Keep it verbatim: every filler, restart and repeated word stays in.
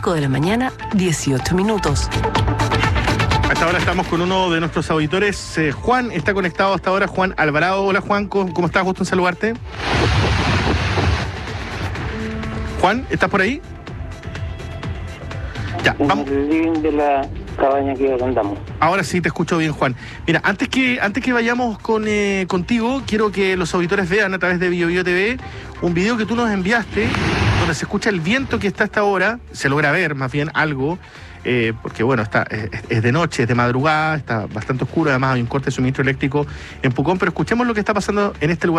cinco de la mañana, dieciocho minutos. Hasta ahora estamos con uno de nuestros auditores. Eh, Juan está conectado hasta ahora. Juan Alvarado. Hola, Juan. ¿Cómo, cómo estás? Gusto en saludarte. Juan, ¿estás por ahí? Ya, vamos. En el living de la cabaña que arrendamos. Ahora sí te escucho bien, Juan. Mira, antes que antes que vayamos con eh, contigo, quiero que los auditores vean a través de Bio Bio T V un video que tú nos enviaste, donde se escucha el viento que está hasta ahora, se logra ver más bien algo, eh, porque bueno, está es, es de noche, es de madrugada, está bastante oscuro, además hay un corte de suministro eléctrico en Pucón, pero escuchemos lo que está pasando en este lugar.